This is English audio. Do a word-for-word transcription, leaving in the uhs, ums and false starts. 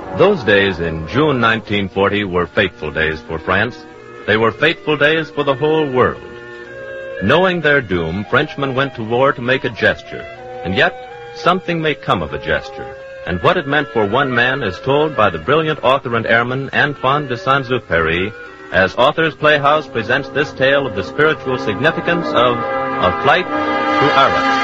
Those days in June nineteen forty were fateful days for France. They were fateful days for the whole world. Knowing their doom, Frenchmen went to war to make a gesture. And yet, something may come of a gesture. And what it meant for one man is told by the brilliant author and airman Antoine de Saint-Exupéry as Authors Playhouse presents this tale of the spiritual significance of A Flight to Arras.